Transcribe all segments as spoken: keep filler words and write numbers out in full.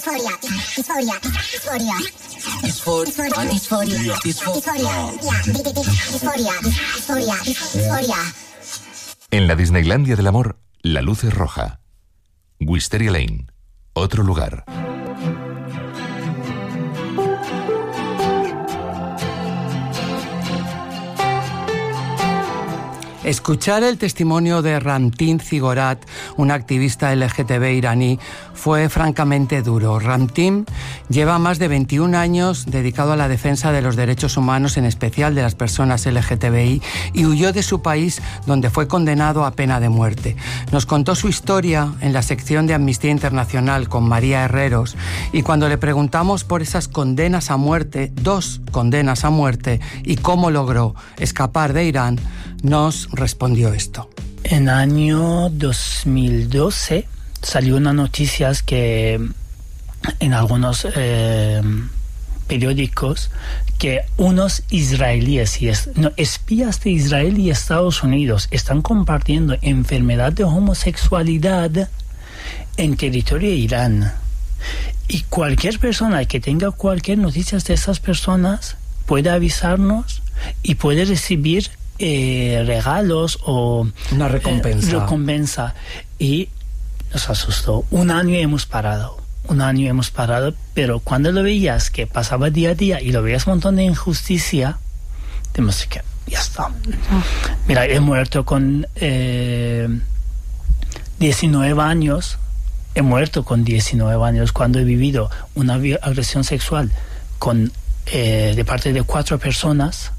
Dysphoria, dysphoria, dysphoria. Dysphoria, dysphoria, dysphoria, dysphoria, dysphoria. En la Disneylandia del amor, la luz es roja. Wisteria Lane, otro lugar. Escuchar el testimonio de Ramtin Zigorat, un activista L G T B iraní, fue francamente duro. Ramtin lleva más de veintiún años dedicado a la defensa de los derechos humanos, en especial de las personas L G T B I, y huyó de su país, donde fue condenado a pena de muerte. Nos contó su historia en la sección de Amnistía Internacional con María Herreros, y cuando le preguntamos por esas condenas a muerte, dos condenas a muerte, y cómo logró escapar de Irán, nos respondió esto. En año dos mil doce salió una noticia que en algunos eh, periódicos que unos israelíes y es, no, espías de Israel y Estados Unidos están compartiendo enfermedad de homosexualidad en territorio de Irán. Y cualquier persona que tenga cualquier noticia de esas personas puede avisarnos y puede recibir Eh, regalos o una recompensa. Eh, recompensa. Y nos asustó. Un año hemos parado. Un año hemos parado, pero cuando lo veías que pasaba día a día y lo veías un montón de injusticia, tenemos que ya está. Mira, he muerto con eh, diecinueve años. He muerto con diecinueve años cuando he vivido una agresión sexual con eh, de parte de cuatro personas.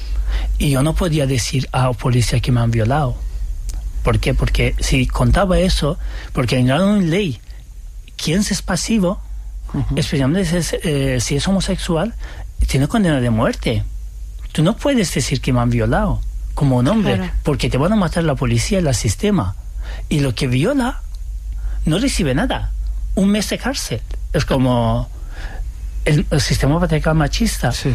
Y yo no podía decir a la policía que me han violado. ¿Por qué? Porque si contaba eso, porque en una ley, quien es pasivo, uh-huh. especialmente si es, eh, si es homosexual, tiene condena de muerte. Tú no puedes decir que me han violado como un hombre, claro. porque te van a matar la policía y el sistema. Y lo que viola no recibe nada. Un mes de cárcel. Es como el, el sistema patriarcal machista. Sí.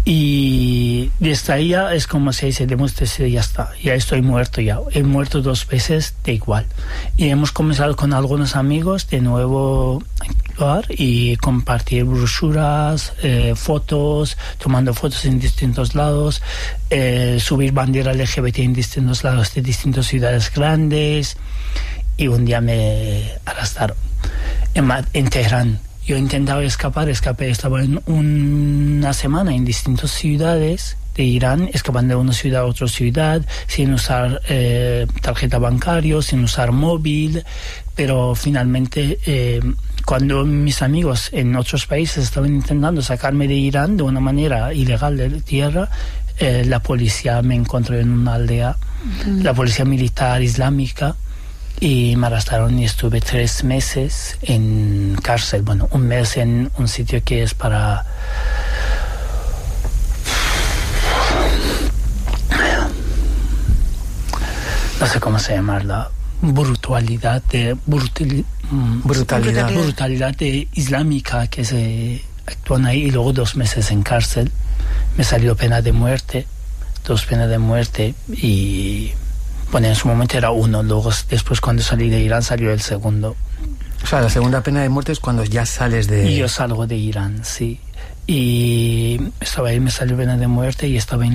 Y desde ahí ya es como se dice, demuestre, ya está, ya estoy muerto ya. He muerto dos veces de igual. Y hemos comenzado con algunos amigos de nuevo lugar y compartir brochuras, eh, fotos, tomando fotos en distintos lados, eh, subir bandera L G B T en distintos lados de distintas ciudades grandes. Y un día me arrestaron en, en Teherán. Yo intentaba escapar, escapé, estaba en una semana en distintas ciudades de Irán, escapando de una ciudad a otra ciudad, sin usar eh, tarjeta bancaria, sin usar móvil, pero finalmente eh, cuando mis amigos en otros países estaban intentando sacarme de Irán de una manera ilegal de tierra, eh, la policía me encontró en una aldea, mm. la policía militar islámica, y me arrestaron y estuve tres meses en cárcel. Bueno, un mes en un sitio que es para... No sé cómo se llama la brutalidad de... Brutal, brutalidad. Brutalidad de islámica que se actúan ahí, y luego dos meses en cárcel. Me salió pena de muerte, dos penas de muerte, y... Bueno, en su momento era uno, luego después cuando salí de Irán salió el segundo. O sea, la segunda pena de muerte es cuando ya sales de... Y yo salgo de Irán, sí. Y estaba ahí, me salió pena de muerte y estaba en